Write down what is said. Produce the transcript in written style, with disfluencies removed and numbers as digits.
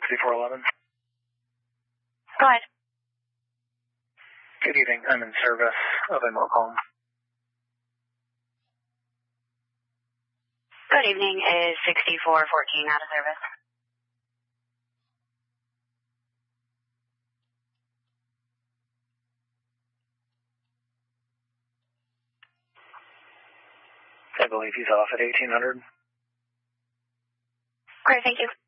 6411. Go ahead. Good evening. I'm in service of a mobile home. Good evening. Is 6414 out of service? I believe he's off at 1800. Great, thank you.